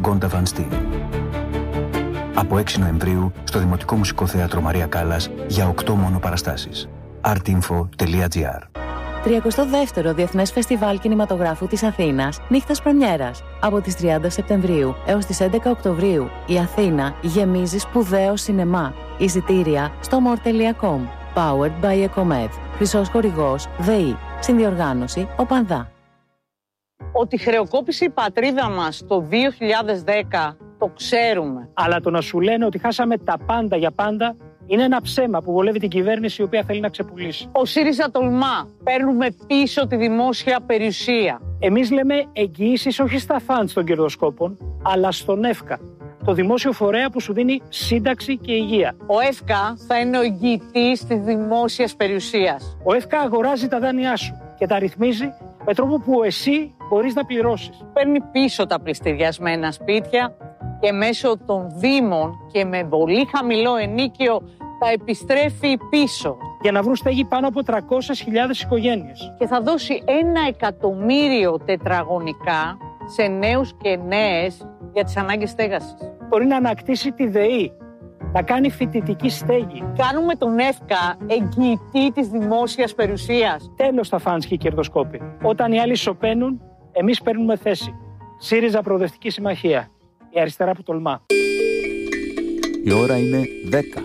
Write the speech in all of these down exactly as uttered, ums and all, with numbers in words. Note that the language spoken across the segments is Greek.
Γκόντα Βαν Στίν. Από έξι Νοεμβρίου στο Δημοτικό Μουσικό Θέατρο Μαρία Κάλλας για οκτώ μόνο παραστάσεις. artinfo τελεία gr. τριάκοστο δεύτερο Διεθνές Φεστιβάλ Κινηματογράφου της Αθήνας, νύχτας πρεμιέρας. Από τις τριάντα Σεπτεμβρίου έως τις έντεκα Οκτωβρίου, η Αθήνα γεμίζει σπουδαίο σινεμά. Εισιτήρια στο more τελεία com. Powered by Ecomed. Χρυσός χορηγός ΔΕΗ. Συνδιοργάνωση ΟΠΑΝΔΑ. Ότι χρεοκόπησε η πατρίδα μας το δύο χιλιάδες δέκα, το ξέρουμε. Αλλά το να σου λένε ότι χάσαμε τα πάντα για πάντα είναι ένα ψέμα που βολεύει την κυβέρνηση η οποία θέλει να ξεπουλήσει. Ο ΣΥΡΙΖΑ τολμά. Παίρνουμε πίσω τη δημόσια περιουσία. Εμείς λέμε εγγυήσεις όχι στα φαντς των κερδοσκόπων, αλλά στον ΕΦΚΑ, το δημόσιο φορέα που σου δίνει σύνταξη και υγεία. Ο ΕΦΚΑ θα είναι ο εγγυητής της δημόσιας περιουσίας. Ο ΕΦΚΑ αγοράζει τα δάνειά σου και τα ρυθμίζει με τρόπο που εσύ μπορείς να πληρώσεις. Παίρνει πίσω τα πληστηριασμένα σπίτια και μέσω των δήμων και με πολύ χαμηλό ενίκιο τα επιστρέφει πίσω. Για να βρουν στέγη πάνω από τριακόσιες χιλιάδες οικογένειες. Και θα δώσει ένα εκατομμύριο τετραγωνικά σε νέους και νέες για τις ανάγκες στέγασης. Μπορεί να ανακτήσει τη ΔΕΗ, να κάνει φοιτητική στέγη. Κάνουμε τον ΕΦΚΑ εγγυητή της δημόσιας περιουσίας. Τέλος τα φαντς και οι κερδοσκόποι. Όταν οι άλλοι σωπαίνουν, εμείς παίρνουμε θέση. ΣΥΡΙΖΑ Προοδευτική Συμμαχία. Η αριστερά που τολμά. Η ώρα είναι δέκα.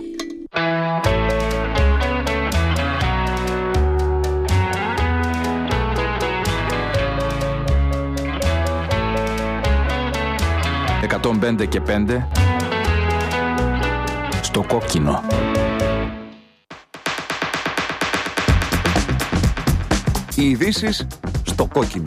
εκατόν πέντε και πέντε στο κόκκινο. Οι ειδήσεις στο κόκκινο.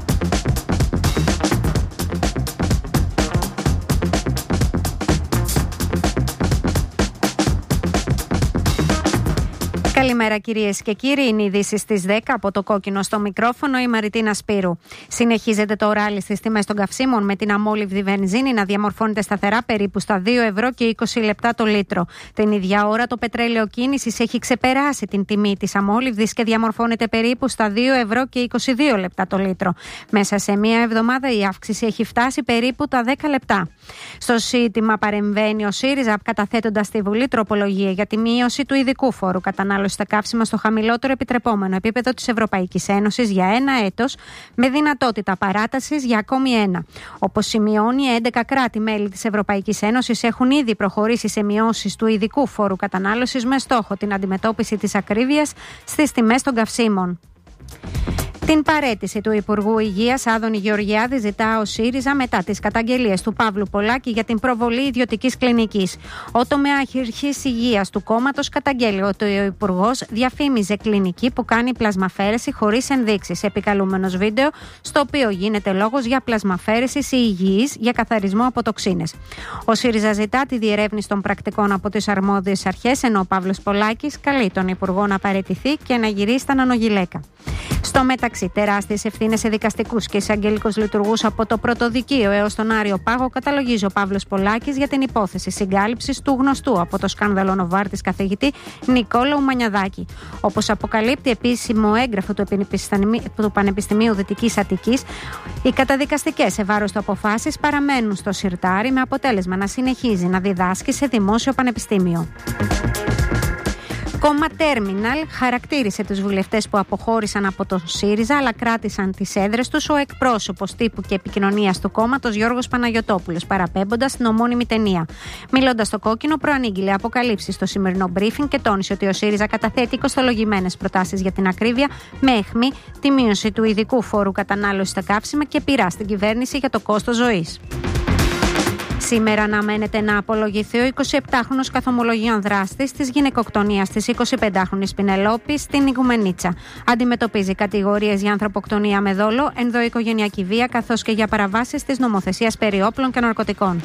Καλημέρα κυρίες και κύριοι, είναι οι ειδήσεις στις δέκα από το κόκκινο στο μικρόφωνο, η Μαριτίνα Σπύρου. Συνεχίζεται το ράλι στις τιμές των καυσίμων με την αμόλυβδη βενζίνη να διαμορφώνεται σταθερά περίπου στα δύο ευρώ και είκοσι λεπτά το λίτρο. Την ίδια ώρα το πετρέλαιο κίνησης έχει ξεπεράσει την τιμή της αμόλυβδης και διαμορφώνεται περίπου στα δύο ευρώ και είκοσι δύο λεπτά το λίτρο. Μέσα σε μία εβδομάδα η αύξηση έχει φτάσει περίπου τα δέκα λεπτά. Στο ζήτημα παρεμβαίνει ο ΣΥΡΙΖΑ καταθέτοντας στη Βουλή τροπολογία για τη μείωση του ειδικού φόρου κατανάλωση στα καύσιμα στο χαμηλότερο επιτρεπόμενο επίπεδο της Ευρωπαϊκής Ένωσης για ένα έτος, με δυνατότητα παράτασης για ακόμη ένα. Όπως σημειώνει, έντεκα κράτη-μέλη της Ευρωπαϊκής Ένωσης έχουν ήδη προχωρήσει σε μειώσεις του ειδικού φόρου κατανάλωσης με στόχο την αντιμετώπιση της ακρίβειας στις τιμές των καυσίμων. Την παραίτηση του Υπουργού Υγείας Άδωνη Γεωργιάδη ζητά ο ΣΥΡΙΖΑ μετά τις καταγγελίες του Παύλου Πολάκη για την προβολή ιδιωτικής κλινικής. Ο τομεάρχης υγείας του κόμματος καταγγέλει ότι ο Υπουργός διαφήμιζε κλινική που κάνει πλασμαφέρεση χωρίς ενδείξεις. Επικαλούμενος βίντεο, στο οποίο γίνεται λόγος για πλασμαφέρεση σε υγιείς για καθαρισμό από τοξίνες. Ο ΣΥΡΙΖΑ ζητά τη διερεύνηση των πρακτικών από τις αρμόδιες αρχές, ενώ ο Παύλος Πολάκης καλεί τον Υπουργό να παραιτηθεί και να γυρίσει στα νανογυλαίκα. Στο μεταξύ, τεράστιες ευθύνες σε δικαστικούς και εισαγγελικούς λειτουργούς από το Πρωτοδικείο έως τον Άριο Πάγο καταλογίζει ο Παύλος Πολάκης για την υπόθεση συγκάλυψης του γνωστού από το σκάνδαλο Νοβάρτης καθηγητή Νικόλαου Μανιαδάκη. Όπως αποκαλύπτει επίσημο έγγραφο του, του Πανεπιστημίου Δυτικής Αττικής, οι καταδικαστικές σε βάρος του αποφάσεις παραμένουν στο σιρτάρι, με αποτέλεσμα να συνεχίζει να διδάσκει σε δημόσιο πανεπιστήμιο. Κόμμα Τέρμιναλ χαρακτήρισε τους βουλευτές που αποχώρησαν από τον ΣΥΡΙΖΑ αλλά κράτησαν τις έδρες τους ο εκπρόσωπος τύπου και επικοινωνίας του κόμματος Γιώργος Παναγιωτόπουλος, παραπέμποντας την ομώνυμη ταινία. Μιλώντας στο κόκκινο, προανήγγειλε αποκαλύψεις στο σημερινό briefing και τόνισε ότι ο ΣΥΡΙΖΑ καταθέτει κοστολογημένες προτάσεις για την ακρίβεια, με αιχμή τη μείωση του ειδικού φόρου κατανάλωσης στα καύσιμα και πειρά στην κυβέρνηση για το κόστος ζωής. Σήμερα αναμένεται να απολογηθεί ο εικοσιεπτάχρονος καθομολογιών δράστης της γυναικοκτονίας της εικοσιπεντάχρονης Πινελόπης στην Ιγουμενίτσα. Αντιμετωπίζει κατηγορίες για ανθρωποκτονία με δόλο, ενδοοικογενειακή βία καθώς και για παραβάσεις της νομοθεσίας περί όπλων και ναρκωτικών.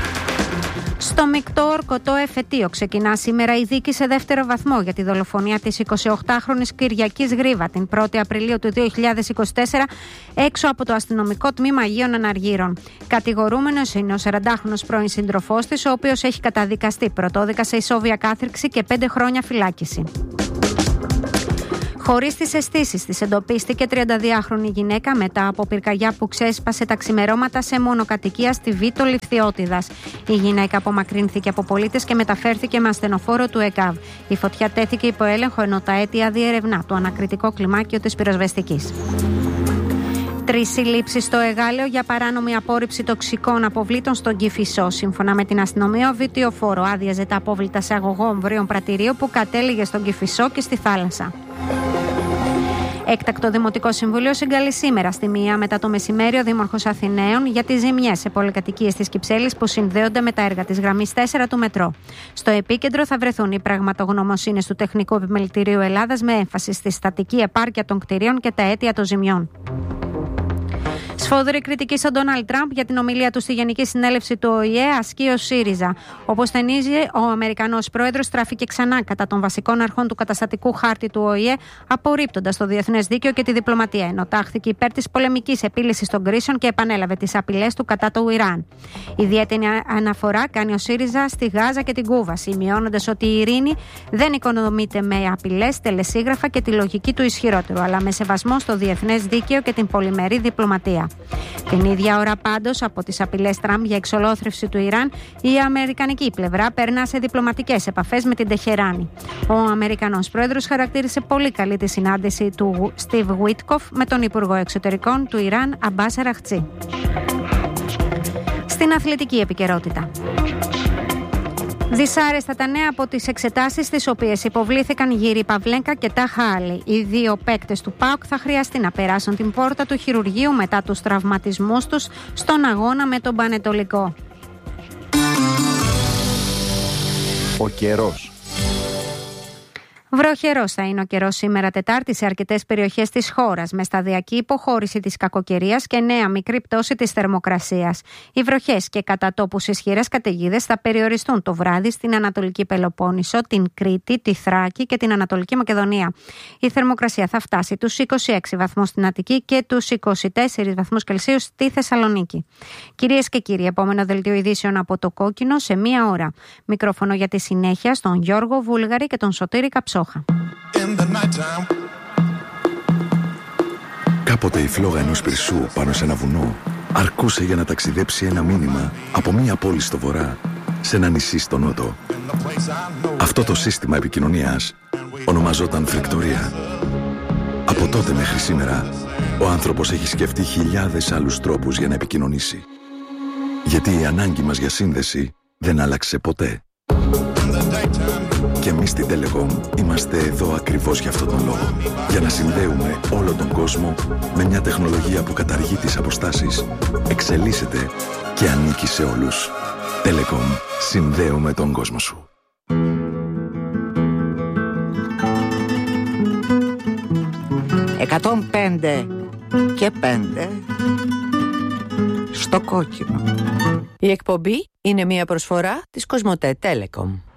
Στο μεικτό ορκωτό εφετείο ξεκινά σήμερα η δίκη σε δεύτερο βαθμό για τη δολοφονία της εικοσιοκτάχρονης Κυριακής Γρήβα την πρώτη Απριλίου του δύο χιλιάδες είκοσι τέσσερα έξω από το αστυνομικό τμήμα Αγίων Αναργύρων. Κατηγορούμενος είναι ο σαραντάχρονος πρώην σύντροφός της, ο οποίος έχει καταδικαστεί πρωτόδικα σε ισόβια κάθριξη και πέντε χρόνια φυλάκιση. Χωρίς τις αισθήσεις της, εντοπίστηκε τριανταδυάχρονη γυναίκα μετά από πυρκαγιά που ξέσπασε τα ξημερώματα σε μονοκατοικία στη Βήτο Λιφθιώτιδας. Η γυναίκα απομακρύνθηκε από πολίτες και μεταφέρθηκε με ασθενοφόρο του ΕΚΑΒ. Η φωτιά τέθηκε υπό έλεγχο, ενώ τα αίτια διερευνά το ανακριτικό κλιμάκιο της πυροσβεστικής. Τρεις συλλήψεις στο Εγάλεο για παράνομη απόρριψη τοξικών αποβλήτων στον Κηφισό. Σύμφωνα με την αστυνομία, ο βιτιοφόρο άδειαζε τα απόβλητα σε αγωγό ομβρίων πρατηρίου που κατέληγε στον Κηφισό και στη θάλασσα. Έκτακτο Δημοτικό Συμβούλιο συγκαλεί σήμερα στη μία μετά το μεσημέρι ο Δήμαρχος Αθηναίων για τις ζημιές σε πολυκατοικίες της Κυψέλης που συνδέονται με τα έργα της γραμμής τέσσερα του μετρό. Στο επίκεντρο θα βρεθούν οι πραγματογνωμοσύνες του Τεχνικού Επιμελητηρίου Ελλάδας με έμφαση στη στατική επάρκεια των κτηρίων και τα αίτια των ζημιών. Σφόδρη κριτική στον Ντόναλντ Τραμπ για την ομιλία του στη Γενική Συνέλευση του Ο Η Ε ασκεί ο ΣΥΡΙΖΑ. Όπως τονίζει, ο Αμερικανός πρόεδρος στράφηκε ξανά κατά των βασικών αρχών του καταστατικού χάρτη του Ο Η Ε, απορρίπτοντας το διεθνές δίκαιο και τη διπλωματία, ενώ τάχθηκε υπέρ της πολεμικής επίλυσης των κρίσεων και επανέλαβε τις απειλές του κατά του Ιράν. Ιδιαίτερη αναφορά κάνει ο ΣΥΡΙΖΑ στη Γάζα και την Κούβα, σημειώνοντας ότι η ειρήνη δεν οικονομείται με απειλές, τελεσίγραφα και τη λογική του ισχυρότερου, αλλά με σεβασμό στο διεθνές δίκαιο και την πολυμερή διπλωματία. Την ίδια ώρα πάντως από τις απειλές Τραμπ για εξολόθρευση του Ιράν, η αμερικανική πλευρά περνά σε διπλωματικές επαφές με την Τεχεράνη. Ο Αμερικανός πρόεδρος χαρακτήρισε πολύ καλή τη συνάντηση του Στιβ Γουίτκοφ με τον Υπουργό Εξωτερικών του Ιράν Αμπάς Αραχτσί. Στην αθλητική επικαιρότητα. Δυσάρεστα τα νέα από τις εξετάσεις στις οποίες υποβλήθηκαν Γύρι Παυλένκα και Τάχα Άλλη. Οι δύο παίκτες του ΠΑΟΚ θα χρειαστεί να περάσουν την πόρτα του χειρουργείου μετά τους τραυματισμούς τους στον αγώνα με τον Πανετολικό. Ο καιρός. Βροχερός θα είναι ο καιρός σήμερα Τετάρτη σε αρκετές περιοχές της χώρας, με σταδιακή υποχώρηση της κακοκαιρίας και νέα μικρή πτώση της θερμοκρασίας. Οι βροχές και κατά τόπους ισχυρές καταιγίδες θα περιοριστούν το βράδυ στην Ανατολική Πελοπόννησο, την Κρήτη, τη Θράκη και την Ανατολική Μακεδονία. Η θερμοκρασία θα φτάσει τους είκοσι έξι βαθμούς στην Αττική και τους είκοσι τέσσερις βαθμούς Κελσίου στη Θεσσαλονίκη. Κυρίες και κύριοι, επόμενο δελτίο ειδήσεων από το Κόκκινο σε μία ώρα. Μικρόφωνο για τη συνέχεια στον Γιώργο Βούλγαρη και τον Σωτήρη Καψό. Κάποτε η φλόγα ενός πυρσού πάνω σε ένα βουνό αρκούσε για να ταξιδέψει ένα μήνυμα από μία πόλη στο βορρά σε ένα νησί στο νότο. Αυτό το σύστημα επικοινωνίας ονομαζόταν φρικτορία. Από τότε μέχρι σήμερα ο άνθρωπος έχει σκεφτεί χιλιάδες άλλους τρόπους για να επικοινωνήσει. Γιατί η ανάγκη μας για σύνδεση δεν άλλαξε ποτέ. Και εμείς στην Telecom είμαστε εδώ ακριβώς για αυτόν τον λόγο. Για να συνδέουμε όλο τον κόσμο με μια τεχνολογία που καταργεί τις αποστάσεις, εξελίσσεται και ανήκει σε όλους. Telecom. Συνδέουμε τον κόσμο σου. εκατόν πέντε και πέντε στο Κόκκινο. Η εκπομπή είναι μια προσφορά της Κοσμοτέ Telecom.